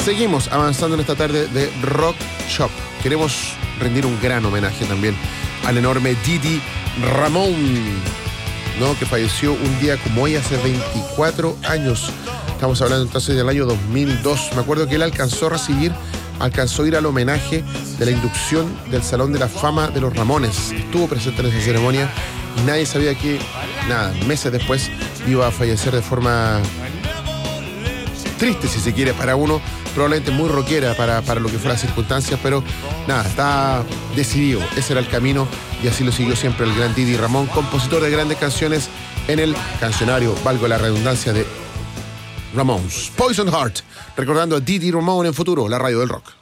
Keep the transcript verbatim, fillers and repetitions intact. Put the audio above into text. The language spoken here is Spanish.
Seguimos avanzando en esta tarde de Rock Shop. Queremos rendir un gran homenaje también al enorme Didi Ramón, ¿no? Que falleció un día como hoy hace veinticuatro años. Estamos hablando entonces del año dos mil dos. Me acuerdo que él alcanzó a recibir, alcanzó a ir al homenaje de la inducción del Salón de la Fama de los Ramones. Estuvo presente en esa ceremonia y nadie sabía que, nada, meses después iba a fallecer de forma triste, si se quiere, para uno, probablemente muy rockera para, para lo que fueran las circunstancias, pero nada, está decidido, ese era el camino y así lo siguió siempre el gran Didi Ramón, compositor de grandes canciones en el cancionario, valgo la redundancia, de Ramones. Poison Heart, recordando a Didi Ramón en Futuro, la radio del rock.